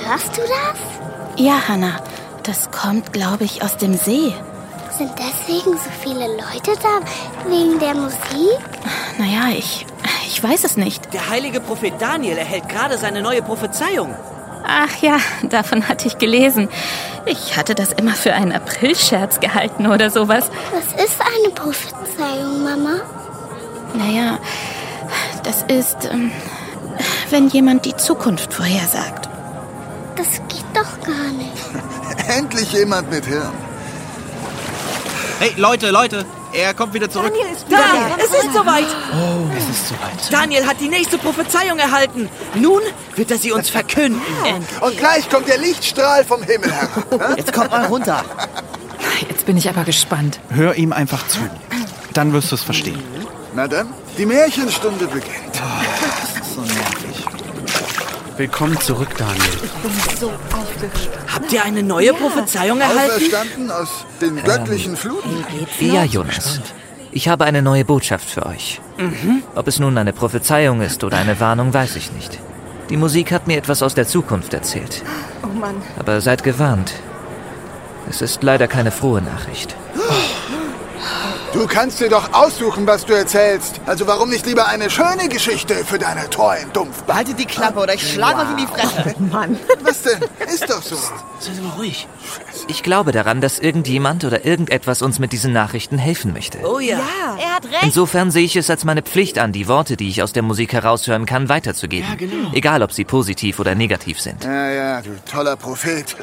Hörst du das? Ja, Hannah. Das kommt, glaube ich, aus dem See. Sind deswegen so viele Leute da? Wegen der Musik? Naja, ich weiß es nicht. Der heilige Prophet Daniel erhält gerade seine neue Prophezeiung. Ach ja, davon hatte ich gelesen. Ich hatte das immer für einen Aprilscherz gehalten oder sowas. Was ist eine Prophezeiung, Mama? Naja, das ist, wenn jemand die Zukunft vorhersagt. Das geht doch gar nicht. Endlich jemand mit Hirn. Hey, Leute, er kommt wieder zurück. Daniel ist wieder da. Es ist soweit. Oh, es ist soweit. Daniel hat die nächste Prophezeiung erhalten. Nun wird er sie uns verkünden. Und gleich kommt der Lichtstrahl vom Himmel herab. Jetzt kommt mal runter. Jetzt bin ich aber gespannt. Hör ihm einfach zu. Dann wirst du es verstehen. Na dann, die Märchenstunde beginnt. So nervig. Willkommen zurück, Daniel. Habt ihr eine neue Prophezeiung erhalten? Auferstanden aus den göttlichen Fluten. Ja, Jonas. Ich habe eine neue Botschaft für euch. Ob es nun eine Prophezeiung ist oder eine Warnung, weiß ich nicht. Die Musik hat mir etwas aus der Zukunft erzählt. Oh Mann. Aber seid gewarnt. Es ist leider keine frohe Nachricht. Du kannst dir doch aussuchen, was du erzählst. Also warum nicht lieber eine schöne Geschichte für deine treuen Dumpfbacken? Haltet die Klappe oder ich schlage euch in die Fresse. Oh Mann. Was denn? Ist doch so. Seid mal ruhig. Ich glaube daran, dass irgendjemand oder irgendetwas uns mit diesen Nachrichten helfen möchte. Oh ja. Er hat recht. Insofern sehe ich es als meine Pflicht an, die Worte, die ich aus der Musik heraushören kann, weiterzugeben. Ja, genau. Egal, ob sie positiv oder negativ sind. Ja, du toller Prophet.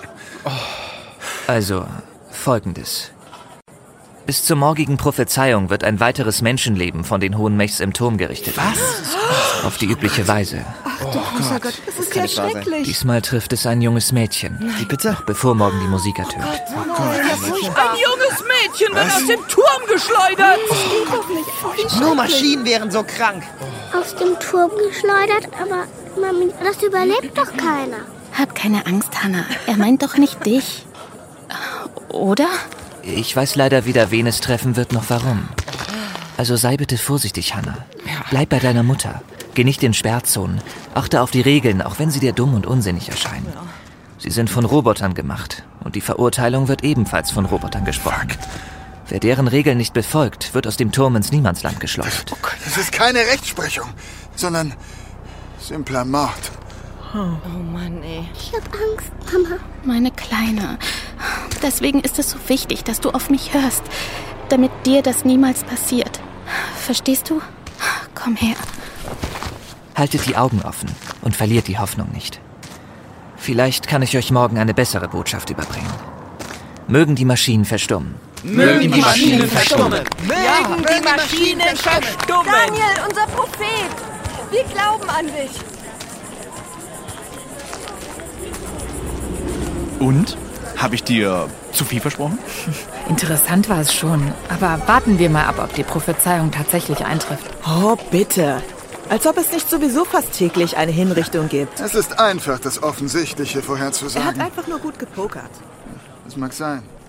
Also, Folgendes. Bis zur morgigen Prophezeiung wird ein weiteres Menschenleben von den Hohen Mechs im Turm gerichtet. Was? Auf die übliche Weise. Oh Gott, das ist ja schrecklich. Diesmal trifft es ein junges Mädchen. Wie bitte? Bevor morgen die Musik ertönt. Ein junges Mädchen wird aus dem Turm geschleudert. Nur Maschinen wären so krank. Aus dem Turm geschleudert, aber Mami, das überlebt doch keiner. Hab keine Angst, Hannah. Er meint doch nicht dich. Oder? Ich weiß leider weder, wen es treffen wird, noch warum. Also sei bitte vorsichtig, Hannah. Bleib bei deiner Mutter. Geh nicht in Sperrzonen. Achte auf die Regeln, auch wenn sie dir dumm und unsinnig erscheinen. Sie sind von Robotern gemacht. Und die Verurteilung wird ebenfalls von Robotern gesprochen. Wer deren Regeln nicht befolgt, wird aus dem Turm ins Niemandsland geschleudert. Das ist keine Rechtsprechung, sondern simpler Mord. Oh Mann, ey. Ich hab Angst, Mama. Meine Kleine. Deswegen ist es so wichtig, dass du auf mich hörst, damit dir das niemals passiert. Verstehst du? Komm her. Haltet die Augen offen und verliert die Hoffnung nicht. Vielleicht kann ich euch morgen eine bessere Botschaft überbringen. Mögen die Maschinen verstummen. Mögen die Maschinen verstummen. Mögen die Maschinen verstummen. Daniel, unser Prophet. Wir glauben an dich. Und? Habe ich dir zu viel versprochen? Interessant war es schon. Aber warten wir mal ab, ob die Prophezeiung tatsächlich eintrifft. Oh, bitte. Als ob es nicht sowieso fast täglich eine Hinrichtung gibt. Es ist einfach, das Offensichtliche Er hat vorherzusagen. einfach nur gut gepokert. Das mag sein.